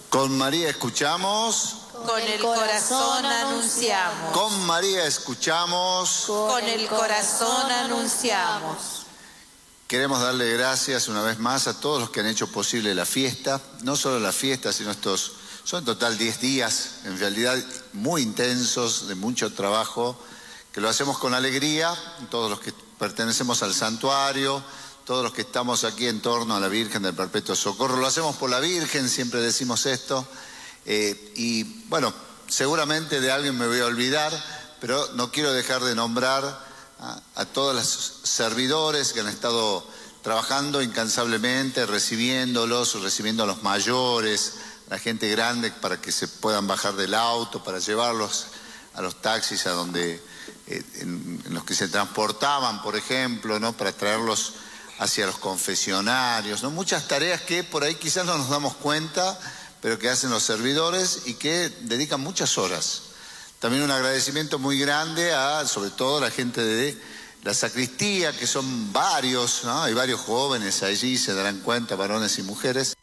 Con María escuchamos. Con el corazón anunciamos. Con María escuchamos. Con el corazón anunciamos. Queremos darle gracias una vez más a todos los que han hecho posible la fiesta. No solo la fiesta, sino son en total 10 días, en realidad muy intensos, de mucho trabajo, que lo hacemos con alegría, todos los que pertenecemos al santuario, todos los que estamos aquí en torno a la Virgen del Perpetuo Socorro. Lo hacemos por la Virgen, siempre decimos esto. Y bueno, seguramente de alguien me voy a olvidar, pero no quiero dejar de nombrar a todos los servidores que han estado trabajando incansablemente, recibiendo a los mayores, a la gente grande para que se puedan bajar del auto, para llevarlos a los taxis a donde, en los que se transportaban, por ejemplo, ¿no? Para traerlos hacia los confesionarios, ¿no? Muchas tareas que por ahí quizás no nos damos cuenta, pero que hacen los servidores y que dedican muchas horas. También un agradecimiento muy grande sobre todo, a la gente de la sacristía, que son varios, ¿no? Hay varios jóvenes allí, se darán cuenta, varones y mujeres,